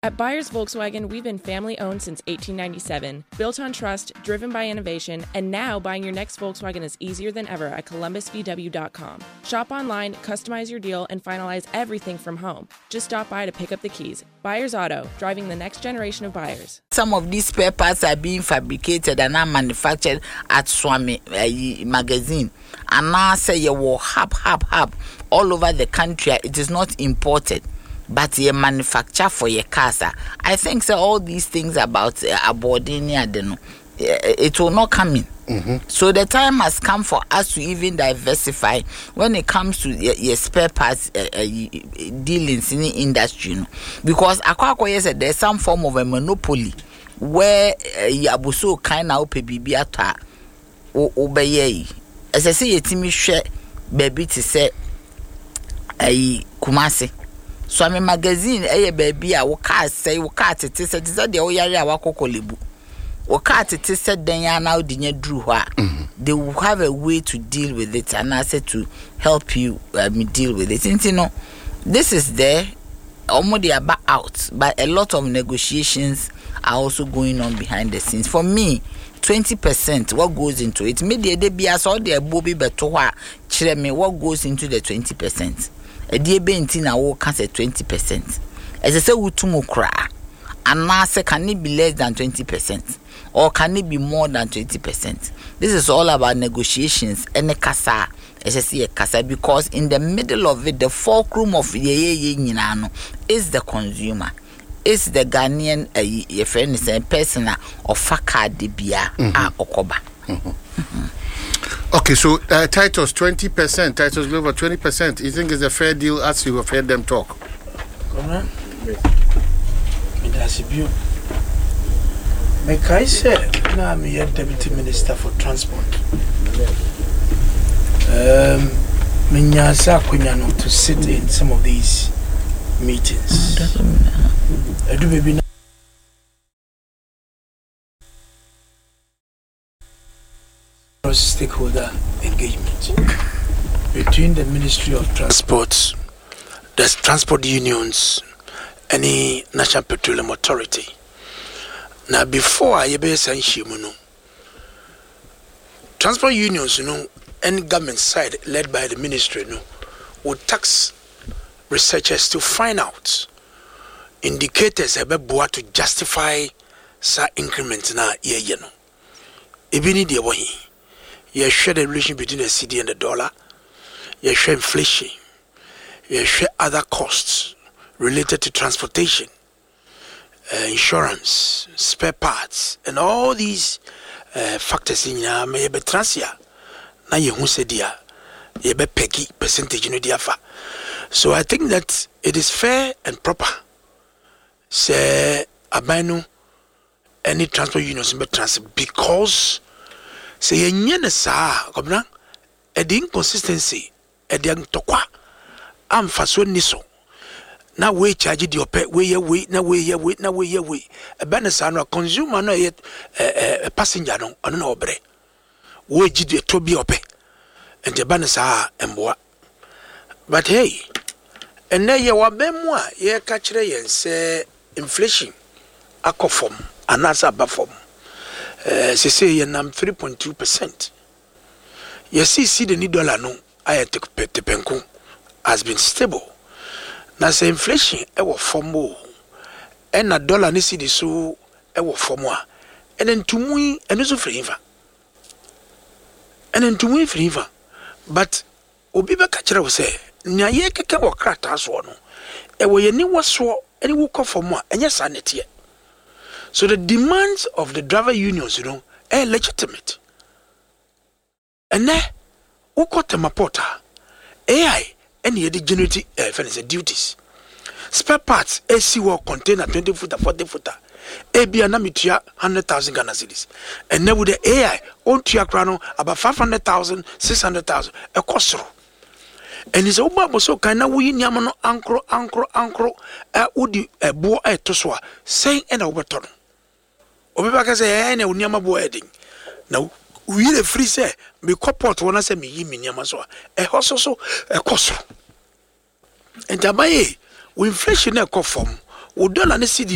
At Buyers Volkswagen, we've been family-owned since 1897, built on trust, driven by innovation, and now buying your next Volkswagen is easier than ever at columbusvw.com. Shop online, customize your deal, and finalize everything from home. Just stop by to pick up the keys. Buyers Auto, driving the next generation of buyers. Some of these spare parts are being fabricated and are manufactured at Swami magazine. And now say you will hub all over the country. It is not imported, but you manufacture for your casa. I think so. All these things about aboarding, it will not come in. So the time has come for us to even diversify when it comes to your spare parts dealings in the industry. Because Akwa said there's some form of a monopoly where Yabuso kind of pay bibiata obey. As I say, Timmy share baby to say a Kumasi. So I'm a magazine, baby, I will cast say, will cut it, is that the Oyaya Wakokolibu. Or cut it, is said, then you now didn't drew her. They will have a way to deal with it, and I said to help you deal with it. And you know, this is there, almost about out, but a lot of negotiations are also going on behind the scenes. For me, 20%, what goes into it? Maybe they be as all the Bobby Betoa, me what goes into the 20%. A dear Bentina will cast at 20%. As I say, Utumukra, and now say, can it be less than 20%? Or can it be more than 20%? This is all about negotiations and a casa, as I see a casa, because in the middle of it, the fulcrum of Ye is the consumer. It's the Ghanaian, your friend is a person of Faka de Bia Okoba. Okay, so Titus 20%, Titus Glover 20%. You think it's a fair deal as you have heard them talk? Like I said, now I'm here Deputy Minister for Transport. Minyasa Kunyano to sit in some of these meetings. I do maybe stakeholder engagement between the Ministry of Transport, the transport unions, and the National Petroleum Authority. Now, before I ever say transport unions, any government side led by the ministry, would tax researchers to find out indicators about to justify sa increment na ye no. Even the way you share the relation between the CD and the dollar, you share inflation, you share other costs related to transportation, insurance, spare parts, and all these factors in your maybe transia. Now you who say dear, you be peggy percentage in the afa. So I think that it is fair and proper. Say abano any transport unions in transit because say yenye sa komna e the inconsistency e the ntokwa am faso niso na we charge the ope we na we e be sa no consumer no ye passenger no ono na obre we gi the to bi ope ente be sa emboa but hey ene ye wa bemu a ye ka kire yen se inflation akofom anasa bafom say ye nam 3.2%. You see the dollar no tepenku has been stable. Now say inflation ewo formo and na dollar ni see the so ewo formo and then tumui and so free and then tumui free but obi be ka kire wo say nya ye keke wo krata so no ewo ye ni wo so any wo formo enye sanete. So the demands of the driver unions, are legitimate. And then, who got them a porter? AI, any of the generative duties. Spare parts, AC will contain a 20 footer, 40 footer. AB and Namitia, 100,000 Ghana cedis. And then with the AI, on Tiakrano, about 500,000, 600,000, a cost. And it's over so kind of we Yamano ankro, Udi, a boy at Toswa, saying an overturn. Obibaka say na unyama bo heading now we the free say me corporate wanna say me yi me nyama so e hoso so e koso and abaye we inflation e ko form we dollar ne cedi